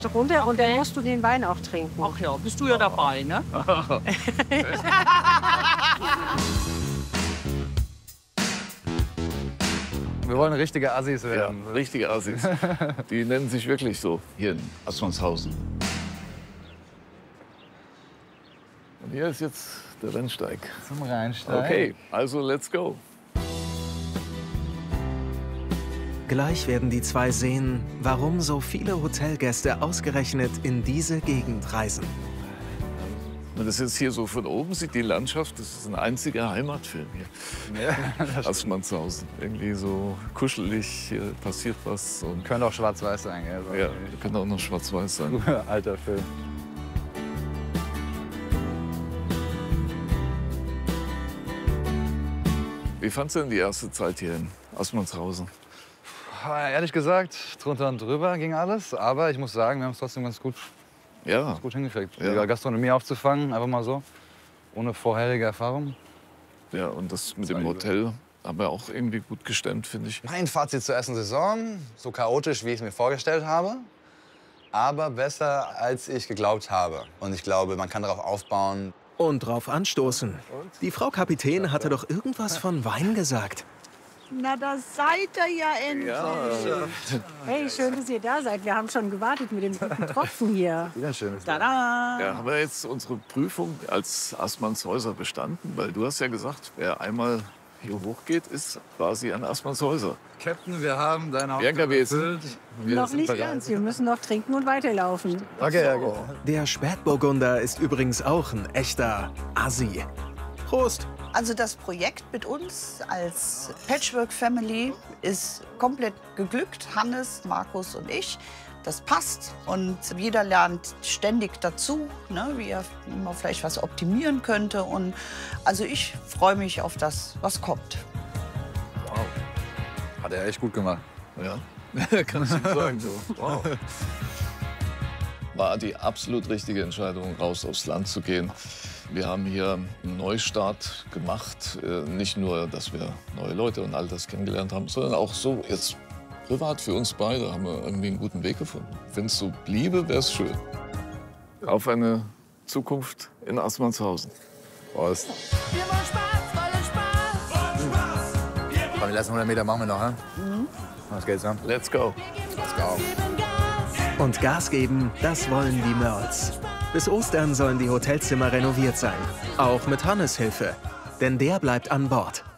Runter und dann musst du den Wein auch trinken. Ach ja, bist du ja dabei, ne? Wir wollen richtige Assis werden. Ja, richtige Assis. Die nennen sich wirklich so hier in Assmannshausen. Und hier ist jetzt der Rennsteig. Zum Rheinsteig. Okay, also let's go. Gleich werden die zwei sehen, warum so viele Hotelgäste ausgerechnet in diese Gegend reisen. Wenn man das jetzt hier so von oben sieht, die Landschaft, das ist ein einziger Heimatfilm hier. Ja, Assmannshausen. Irgendwie so kuschelig, hier passiert was. Und könnte auch schwarz-weiß sein, gell? So ja, könnte auch noch schwarz-weiß sein. Alter Film. Wie fandst du denn die erste Zeit hier in Assmannshausen? Ehrlich gesagt, drunter und drüber ging alles. Aber ich muss sagen, wir haben es trotzdem ganz gut hingekriegt. Ja. Die Gastronomie aufzufangen, einfach mal so. Ohne vorherige Erfahrung. Ja, und das mit dem Hotel haben wir auch irgendwie gut gestemmt, finde ich. Mein Fazit zur ersten Saison, so chaotisch, wie ich es mir vorgestellt habe. Aber besser, als ich geglaubt habe. Und ich glaube, man kann darauf aufbauen. Und drauf anstoßen. Die Frau Kapitän hatte doch irgendwas von Wein gesagt. Na, da seid ihr ja endlich. Ja. Hey, schön, dass ihr da seid. Wir haben schon gewartet mit dem guten Tropfen hier. Wieder schönes. Tada! Ja, haben wir jetzt unsere Prüfung als Assmannshäuser bestanden? Weil du hast ja gesagt, wer einmal hier hochgeht, ist quasi ein Assmannshäuser. Captain, wir haben deine Bianca, wir erfüllt. Noch nicht ganz. Wir müssen noch trinken und weiterlaufen. Okay, okay. Der Spätburgunder ist übrigens auch ein echter Assi. Prost! Also das Projekt mit uns als Patchwork-Family ist komplett geglückt. Hannes, Markus und ich. Das passt und jeder lernt ständig dazu, ne, wie er immer vielleicht was optimieren könnte. Und also ich freue mich auf das, was kommt. Wow. Hat er echt gut gemacht. Ja, kannst du sagen. So. Wow. War die absolut richtige Entscheidung, raus aufs Land zu gehen. Wir haben hier einen Neustart gemacht. Nicht nur, dass wir neue Leute und all das kennengelernt haben, sondern auch so jetzt privat für uns beide haben wir irgendwie einen guten Weg gefunden. Wenn es so bliebe, wäre es schön. Auf eine Zukunft in Assmannshausen. Prost. Komm, die letzten 100 Meter machen wir noch, ne? Was geht's, ne? Let's go. Let's go. Und Gas geben, das wollen die Nerds. Bis Ostern sollen die Hotelzimmer renoviert sein. Auch mit Hannes Hilfe. Denn der bleibt an Bord.